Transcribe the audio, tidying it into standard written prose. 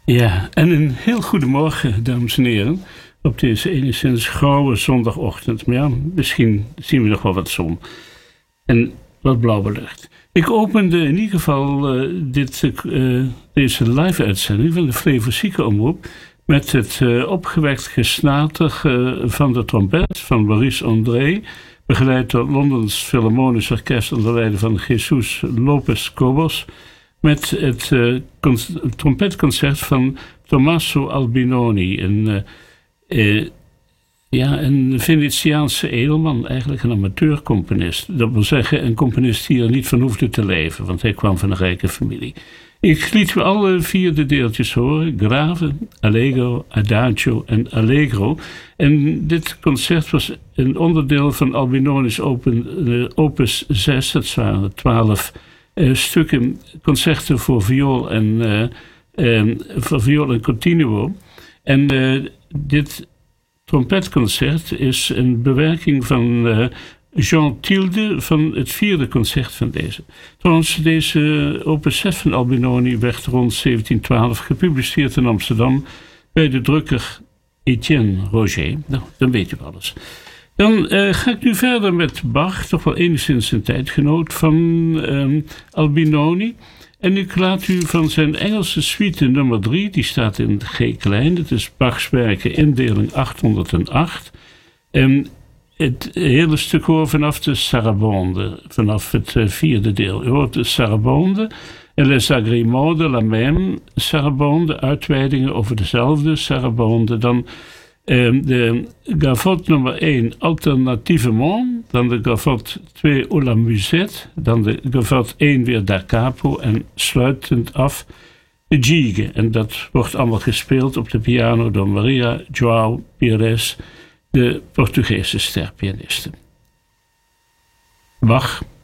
Ja, en een heel goedemorgen, dames en heren, op deze enigszins grauwe zondagochtend. Maar ja, misschien zien we nog wel wat zon en wat blauwe lucht. Ik opende in ieder geval deze live-uitzending van de Flevo-Zieke Omroep met het opgewekt gesnater van de trompet van Maurice André, begeleid door Londens Philharmonisch Orkest onder leiding van Jesus Lopez Cobos, met het trompetconcert van Tommaso Albinoni, een Venetiaanse edelman, eigenlijk een amateurcomponist. Dat wil zeggen, een componist die er niet van hoefde te leven, want hij kwam van een rijke familie. Ik liet u alle 4 de deeltjes horen: Grave, Allegro, Adagio en Allegro. En dit concert was een onderdeel van Albinoni's opus 6. Dat waren 12 stukken concerten voor viool en continuo. En dit trompetconcert is een bewerking van Jean Tilde van het 4e concert van deze. Trouwens, deze opus 6 van Albinoni werd rond 1712 gepubliceerd in Amsterdam bij de drukker Etienne Roger. Nou, dan weet u alles. Dan ga ik nu verder met Bach, toch wel enigszins een tijdgenoot van Albinoni. En ik laat u van zijn Engelse suite nummer 3, die staat in G klein. Dat is Bachs werken indeling 808. En het hele stuk hoor vanaf de Sarabande, vanaf het 4e deel. U hoort de Sarabande en Les Agréments de la Même Sarabande, uitweidingen over dezelfde Sarabande. Dan de gavotte nummer 1, Alternativement. Dan de gavotte 2, O la Musette. Dan de gavotte 1 weer Da Capo. En sluitend af de Gigue. En dat wordt allemaal gespeeld op de piano door Maria João Pires, de Portugese sterpianiste. Bach.